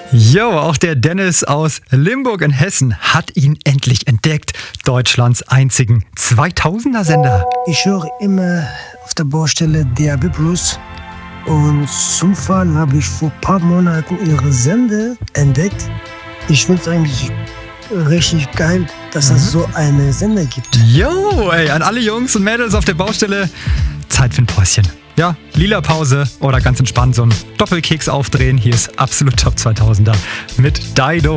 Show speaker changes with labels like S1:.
S1: Jo, auch der Dennis aus Limburg in Hessen hat ihn endlich entdeckt. Deutschlands einzigen 2000er-Sender.
S2: Ich höre immer auf der Baustelle DAB+. Und zum Fall habe ich vor ein paar Monaten ihre Sender entdeckt. Ich finde es eigentlich richtig geil, dass es so eine Sender gibt.
S1: Jo, ey, an alle Jungs und Mädels auf der Baustelle, Zeit für ein Päuschen. Ja, lila Pause oder ganz entspannt so einen Doppelkeks aufdrehen. Hier ist absolut Top 2000er mit Dido.